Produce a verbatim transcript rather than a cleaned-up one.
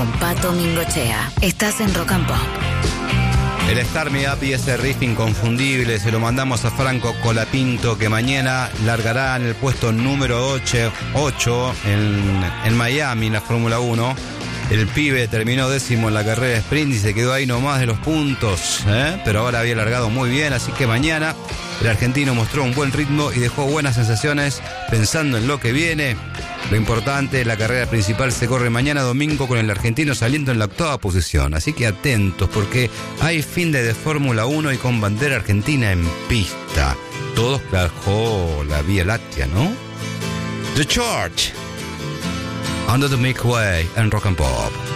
con Pato Mingochea. Estás en Rock and Pop. El Start Me Up y ese riff inconfundible se lo mandamos a Franco Colapinto, que mañana largará en el puesto número ocho en, en Miami, en la Fórmula uno. El pibe terminó décimo en la carrera de sprint y se quedó ahí nomás de los puntos, ¿eh? Pero ahora había largado muy bien, así que mañana el argentino mostró un buen ritmo y dejó buenas sensaciones pensando en lo que viene. Lo importante, la carrera principal se corre mañana domingo con el argentino saliendo en la octava posición. Así que atentos porque hay fin de, de Fórmula uno y con bandera argentina en pista. Todos bajo la Vía Láctea, ¿no? The Church, Under the Milky Way en Rock and Pop.